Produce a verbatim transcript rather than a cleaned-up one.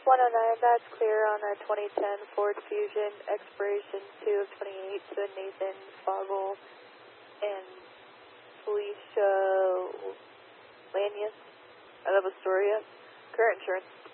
one oh nine, that's clear on a twenty ten Ford Fusion, expiration two of twenty-eight to Nathan Fogel and Felicia Lanius out of Astoria. Current insurance.